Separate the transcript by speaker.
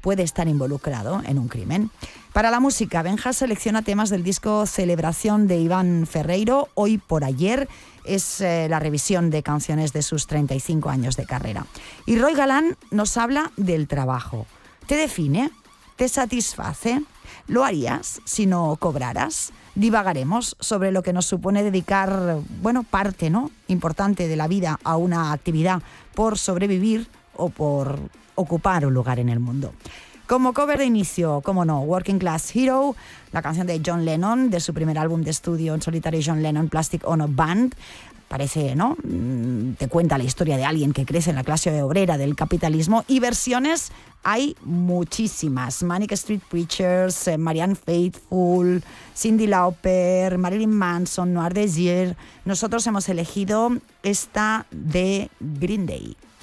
Speaker 1: puede estar involucrado en un crimen. Para la música, Benja selecciona temas del disco Celebración de Iván Ferreiro. Hoy por ayer es la revisión de canciones de sus 35 años de carrera. Y Roy Galán nos habla del trabajo. ¿Te define? ¿Te satisface? ¿Lo harías si no cobraras? Divagaremos sobre lo que nos supone dedicar, parte, ¿no?, importante de la vida a una actividad por sobrevivir o por ocupar un lugar en el mundo. Como cover de inicio, cómo no, Working Class Hero, la canción de John Lennon, de su primer álbum de estudio en solitario, John Lennon Plastic Ono Band. Parece, ¿no?, te cuenta la historia de alguien que crece en la clase obrera del capitalismo, y versiones hay muchísimas. Manic Street Preachers, Marianne Faithfull, Cyndi Lauper, Marilyn Manson, Noir Désir. Nosotros hemos elegido esta de Green Day.